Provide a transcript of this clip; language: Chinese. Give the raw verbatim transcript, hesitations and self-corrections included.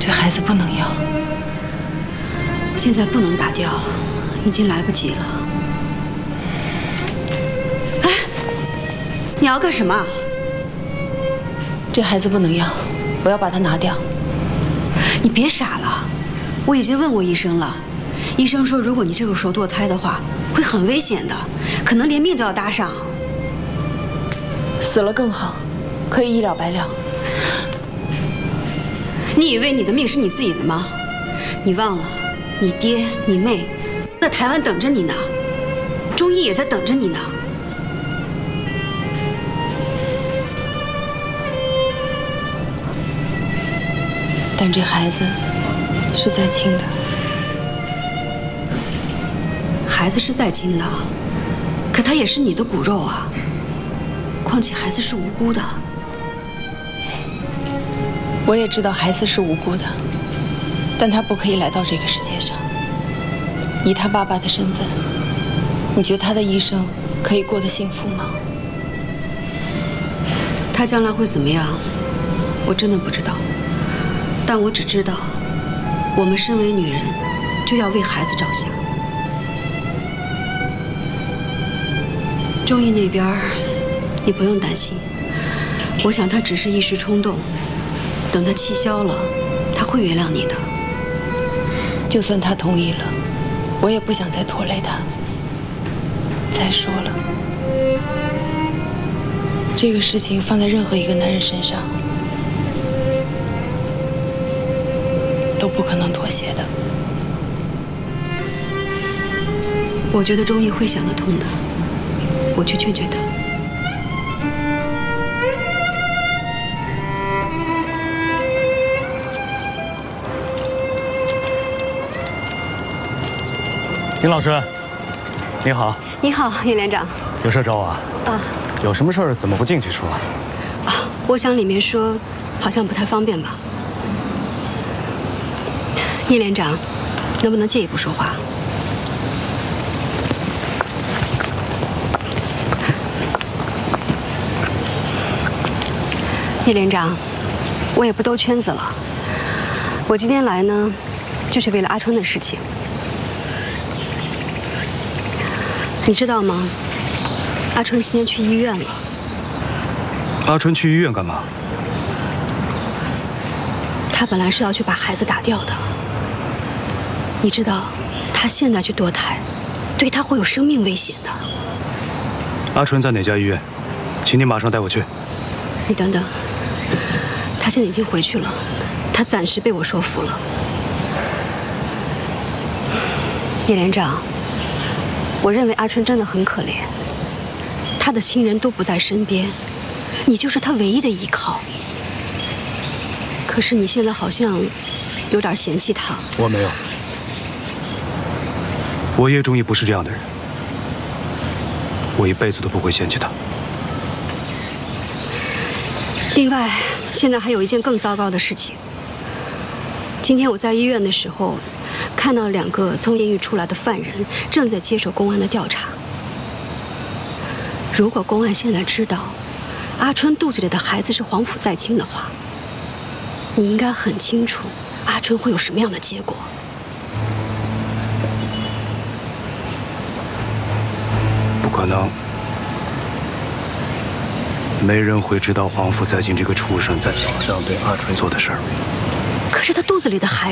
这孩子不能要。 现在不能打掉，已经来不及了。哎，你要干什么？ 这孩子不能要，我要把它拿掉。 你别傻了，我已经问过医生了，医生说如果你这个时候堕胎的话，会很危险的，可能连命都要搭上。 死了更好，可以一了百了。 你以为你的命是你自己的吗？你忘了，你爹、你妹在台湾等着你呢，钟毅也在等着你呢。 但这孩子是在亲的， 孩子是在亲的，可他也是你的骨肉啊。况且孩子是无辜的。 我也知道孩子是无辜的，但他不可以来到这个世界上。以他爸爸的身份，你觉得他的一生可以过得幸福吗？ 他将来会怎么样，我真的不知道。但我只知道，我们身为女人，就要为孩子着想。钟毅那边，你不用担心，我想他只是一时冲动，等他气消了，他会原谅你的。 就算他同意了，我也不想再拖累他。再说了，这个事情放在任何一个男人身上，都不可能妥协的。 我觉得钟毅会想得通的，我去劝劝他。 林老师，你好。 你好，叶连长。 有事找我啊？ 啊。 有什么事儿怎么不进去说？ 啊，我想里面说，好像不太方便吧。叶连长，能不能借一步说话？叶连长，我也不兜圈子了。我今天来呢，就是为了阿春的事情。你知道吗？阿春今天去医院了。 阿春去医院干嘛？ 他本来是要去把孩子打掉的。你知道，他现在去堕胎，对他会有生命危险的。 阿春在哪家医院？请你马上带我去。 你等等，他现在已经回去了，他暂时被我说服了。叶连长。我认为阿春真的很可怜，他的亲人都不在身边，你就是他唯一的依靠。可是你现在好像有点嫌弃他。 我没有，我叶钟毅不是这样的人，我一辈子都不会嫌弃他。 另外，现在还有一件更糟糕的事情。今天我在医院的时候，看到两个从监狱出来的犯人正在接受公安的调查。如果公安现在知道阿春肚子里的孩子是黄甫在清的话，你应该很清楚阿春会有什么样的结果。 不可能，没人会知道黄甫在清这个畜生在岛上对阿春做的事儿。 可是他肚子里的孩子